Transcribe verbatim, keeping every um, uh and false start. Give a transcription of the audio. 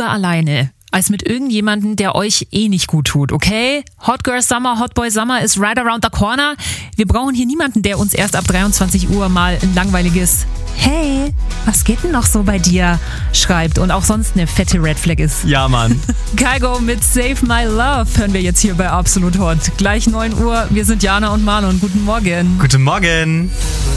lieber alleine als mit irgendjemandem, der euch eh nicht gut tut, okay? Hot Girl Summer, Hot Boy Summer ist right around the corner. Wir brauchen hier niemanden, der uns erst ab dreiundzwanzig Uhr mal ein langweiliges Hey, was geht denn noch so bei dir? schreibt und auch sonst eine fette Red Flag ist. Ja, Mann. Kygo mit Save My Love hören wir jetzt hier bei Absolut Hot. Gleich neun Uhr, wir sind Jana und Manon. Guten Morgen. Guten Morgen.